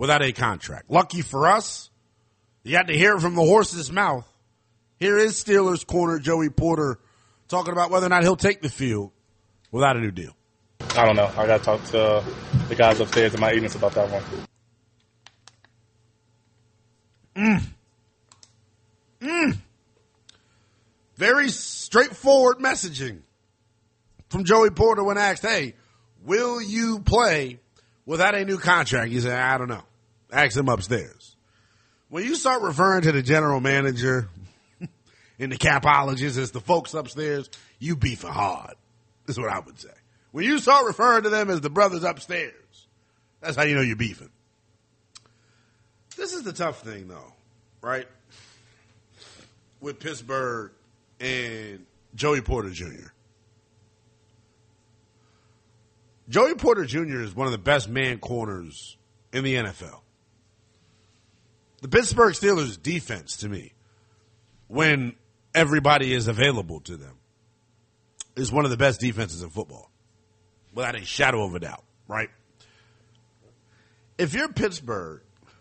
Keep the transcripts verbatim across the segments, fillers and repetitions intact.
without a contract. Lucky for us, you got to hear it from the horse's mouth. Here is Steelers corner Joey Porter talking about whether or not he'll take the field without a new deal. I don't know. I got to talk to the guys upstairs in my agents about that one. Mm. Mm. Very straightforward messaging from Joey Porter when asked, hey, will you play without a new contract? He said, I don't know. Ask him upstairs. When you start referring to the general manager and the capologists as the folks upstairs, you beefing hard, is what I would say. When you start referring to them as the brothers upstairs, that's how you know you're beefing. This is the tough thing, though, right? With Pittsburgh and Joey Porter Junior Joey Porter Junior is one of the best man corners in the N F L. The Pittsburgh Steelers defense, to me, when everybody is available to them, is one of the best defenses in football, without a shadow of a doubt, right? If you're Pittsburgh,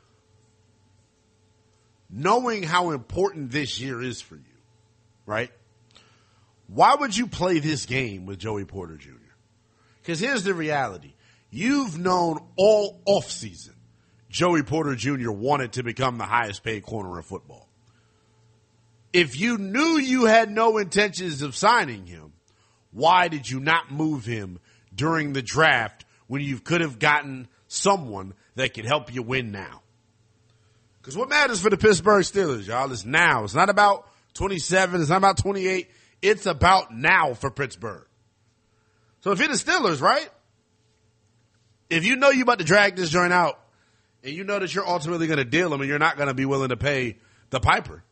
knowing how important this year is for you, right, why would you play this game with Joey Porter Junior? Because here's the reality. You've known all offseason Joey Porter Junior wanted to become the highest paid corner in football. If you knew you had no intentions of signing him, why did you not move him during the draft when you could have gotten someone that could help you win now? Because what matters for the Pittsburgh Steelers, y'all, is now. It's not about twenty-seven. It's not about twenty-eight. It's about now for Pittsburgh. So if you're the Steelers, right, if you know you're about to drag this joint out and you know that you're ultimately going to deal him and you're not going to be willing to pay the piper,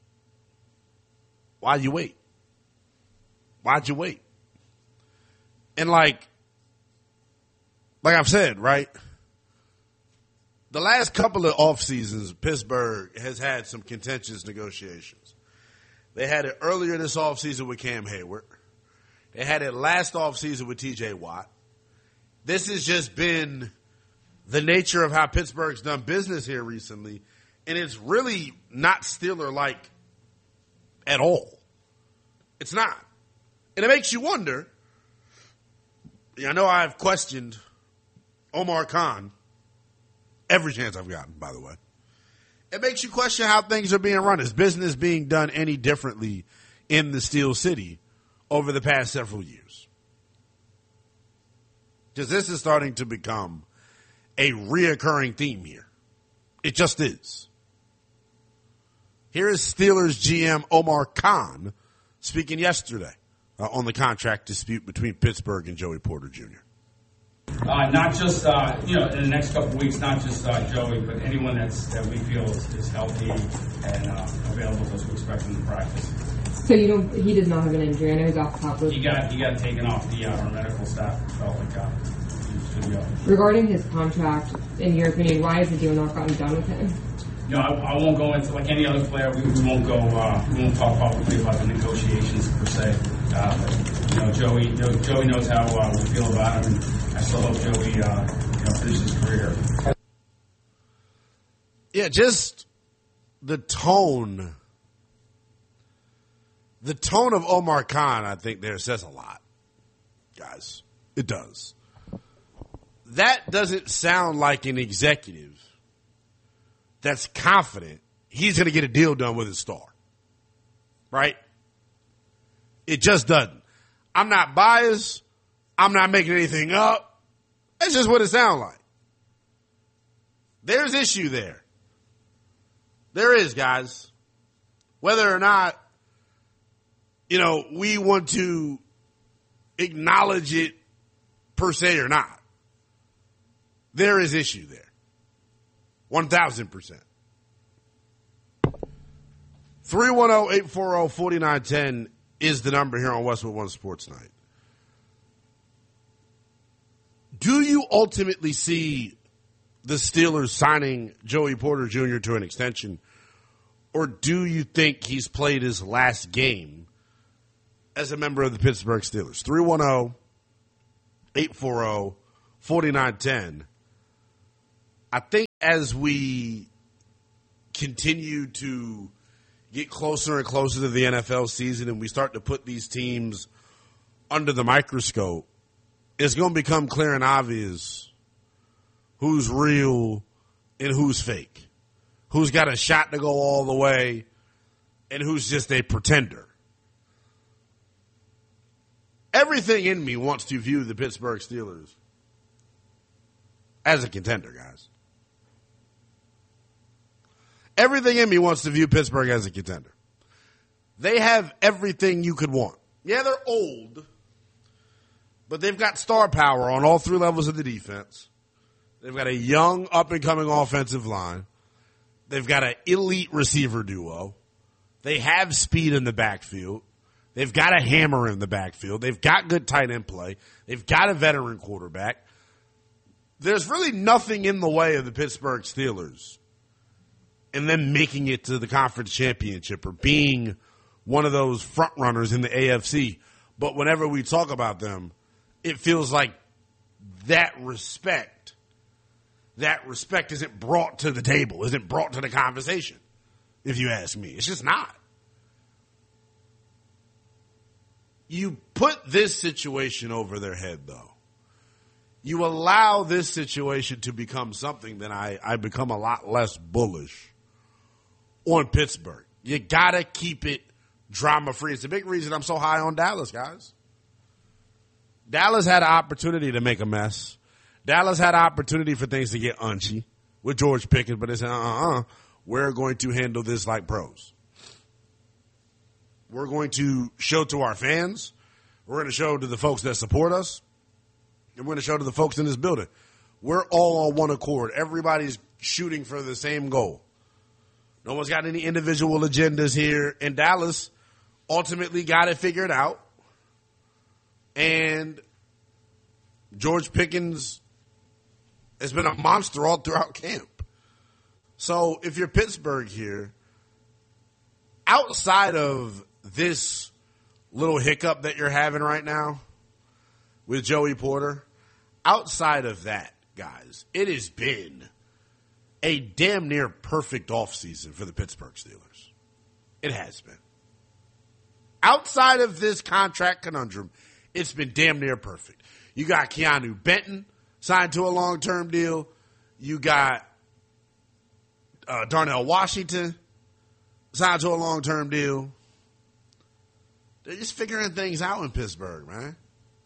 why'd you wait? Why'd you wait? And like, like I've said, right, the last couple of off seasons, Pittsburgh has had some contentious negotiations. They had it earlier this offseason with Cam Hayward. They had it last offseason with T J Watt. This has just been the nature of how Pittsburgh's done business here recently, and it's really not Steeler-like at all. It's not. And it makes you wonder. I know I've questioned Omar Khan every chance I've gotten, by the way. It makes you question how things are being run. Is business being done any differently in the Steel City over the past several years? Because this is starting to become a reoccurring theme here. It just is. Here is Steelers G M Omar Khan speaking yesterday uh, on the contract dispute between Pittsburgh and Joey Porter Junior Uh, not just, uh, you know, in the next couple of weeks, not just uh, Joey, but anyone that's that we feel is, is healthy and uh, available as we expect him to practice. So you don't, he does not have an injury. I know he's off top. He got he got taken off the uh, our medical staff. Felt like uh, he should go. Regarding his contract, in your opinion, why has the deal not gotten done with him? You know, I, I won't go into, like any other player, we, we won't go, uh, we won't talk publicly about the negotiations per se. Uh, but, you know, Joey, you know, Joey knows how uh, we feel about him, and I still hope Joey, uh, you know, finishes his career. Yeah, just the tone, the tone of Omar Khan, I think there says a lot, guys. It does. That doesn't sound like an executive that's confident he's going to get a deal done with his star, right? It just doesn't. I'm not biased. I'm not making anything up. That's just what it sounds like. There's issue there. There is, guys. Whether or not, you know, we want to acknowledge it per se or not, there is issue there. one thousand percent. three one zero, eight four zero, four nine one zero is the number here on Westwood One Sports Night. Do you ultimately see the Steelers signing Joey Porter Junior to an extension, or do you think he's played his last game as a member of the Pittsburgh Steelers? three one zero, eight four zero, four nine one zero. I think as we continue to get closer and closer to the N F L season and we start to put these teams under the microscope, it's going to become clear and obvious who's real and who's fake, who's got a shot to go all the way and who's just a pretender. Everything in me wants to view the Pittsburgh Steelers as a contender, guys. Everything in me wants to view Pittsburgh as a contender. They have everything you could want. Yeah, they're old, but they've got star power on all three levels of the defense. They've got a young, up-and-coming offensive line. They've got an elite receiver duo. They have speed in the backfield. They've got a hammer in the backfield. They've got good tight end play. They've got a veteran quarterback. There's really nothing in the way of the Pittsburgh Steelers and them making it to the conference championship or being one of those front runners in the A F C. But whenever we talk about them, it feels like that respect, that respect isn't brought to the table, isn't brought to the conversation, if you ask me. It's just not. You put this situation over their head, though. You allow this situation to become something that I, I become a lot less bullish on Pittsburgh. You got to keep it drama-free. It's a big reason I'm so high on Dallas, guys. Dallas had an opportunity to make a mess. Dallas had an opportunity for things to get unchy with George Pickens, but they said, uh-uh, we're going to handle this like pros. We're going to show to our fans. We're going to show to the folks that support us. And we're going to show to the folks in this building. We're all on one accord. Everybody's shooting for the same goal. No one's got any individual agendas here. And Dallas ultimately got it figured out. And George Pickens has been a monster all throughout camp. So if you're Pittsburgh here, outside of this little hiccup that you're having right now with Joey Porter, outside of that, guys, it has been a damn near perfect offseason for the Pittsburgh Steelers. It has been. Outside of this contract conundrum, it's been damn near perfect. You got Keanu Benton signed to a long-term deal. You got uh, Darnell Washington signed to a long-term deal. They're just figuring things out in Pittsburgh, man.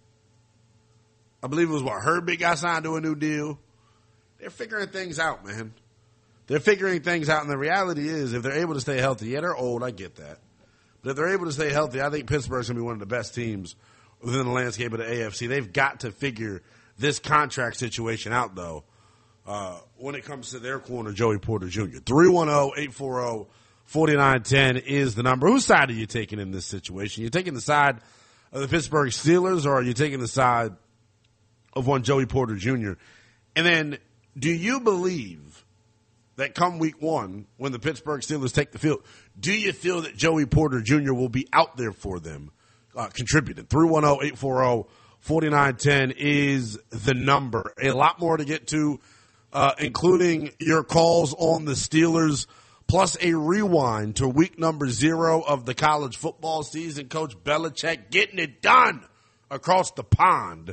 I believe it was what, Herbig got signed to a new deal. They're figuring things out, man. They're figuring things out, and the reality is, if they're able to stay healthy, yeah, they're old, I get that. But if they're able to stay healthy, I think Pittsburgh's going to be one of the best teams within the landscape of the A F C. They've got to figure this contract situation out, though, uh, when it comes to their corner, Joey Porter Junior three one zero, eight four zero, four nine one zero is the number. Whose side are you taking in this situation? You taking the side of the Pittsburgh Steelers, or are you taking the side of one Joey Porter Junior? And then, do you believe that come week one, when the Pittsburgh Steelers take the field, do you feel that Joey Porter Junior will be out there for them, uh, contributing? three one zero, eight four zero, four nine one zero is the number. A lot more to get to, uh, including your calls on the Steelers, plus a rewind to week number zero of the college football season. Coach Belichick getting it done across the pond.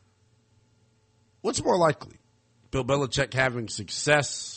What's more likely? Bill Belichick having success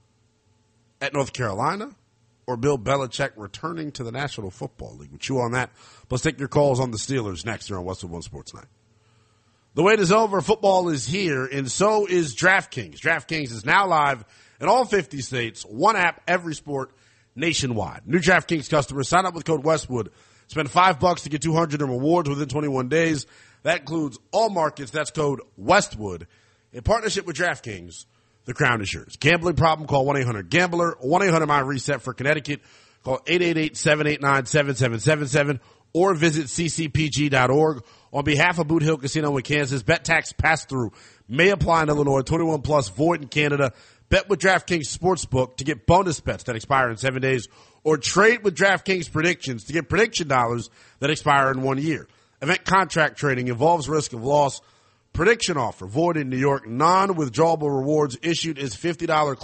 at North Carolina, or Bill Belichick returning to the National Football League? With you on that. Let's take your calls on the Steelers next here on Westwood One Sports Night. The wait is over. Football is here, and so is DraftKings. DraftKings is now live in all fifty states. One app, every sport, nationwide. New DraftKings customers, sign up with code Westwood. Spend five bucks to get two hundred in rewards within twenty-one days. That includes all markets. That's code Westwood. In partnership with DraftKings, the crown is yours. Gambling problem, call one eight hundred gambler, one eight hundred my reset for Connecticut. Call eight eight eight, seven eight nine, seven seven seven seven or visit c c p g dot org. On behalf of Boot Hill Casino in Kansas, bet tax pass-through may apply in Illinois, twenty-one plus, void in Canada. Bet with DraftKings Sportsbook to get bonus bets that expire in seven days, or trade with DraftKings Predictions to get prediction dollars that expire in one year. Event contract trading involves risk of loss. Prediction offer void in New York. Non-withdrawable rewards issued is fifty dollars